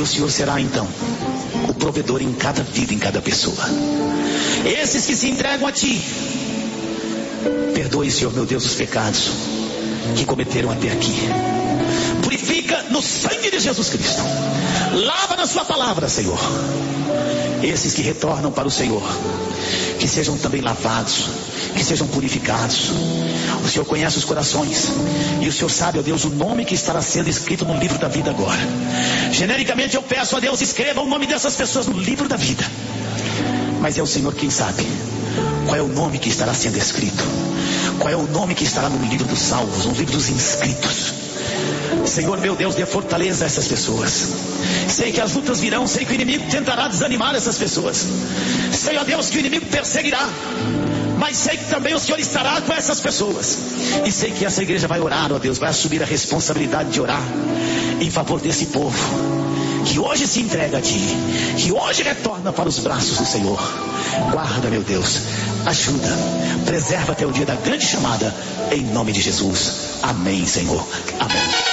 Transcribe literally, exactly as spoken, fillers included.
o Senhor será então o provedor em cada vida, em cada pessoa. Esses que se entregam a Ti, perdoe, Senhor meu Deus, os pecados que cometeram até aqui. Purifica no sangue de Jesus Cristo. Lava na Sua palavra, Senhor. Esses que retornam para o Senhor, que sejam também lavados, que sejam purificados. O Senhor conhece os corações, e o Senhor sabe, ó Deus, o nome que estará sendo escrito no livro da vida agora. Genericamente eu peço a Deus, escreva o nome dessas pessoas no livro da vida. Mas é o Senhor quem sabe qual é o nome que estará sendo escrito, qual é o nome que estará no livro dos salvos, no livro dos inscritos. Senhor meu Deus, dê fortaleza a essas pessoas. Sei que as lutas virão, sei que o inimigo tentará desanimar essas pessoas. Sei, ó Deus, que o inimigo perseguirá, mas sei que também o Senhor estará com essas pessoas. E sei que essa igreja vai orar, ó Deus, vai assumir a responsabilidade de orar em favor desse povo que hoje se entrega a Ti, que hoje retorna para os braços do Senhor. Guarda, meu Deus, ajuda, preserva até o dia da grande chamada, em nome de Jesus. Amém, Senhor. Amém.